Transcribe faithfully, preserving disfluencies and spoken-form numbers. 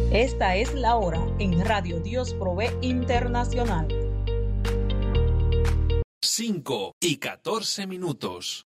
Esta es la hora en Radio Dios Provee Internacional. cinco y catorce minutos.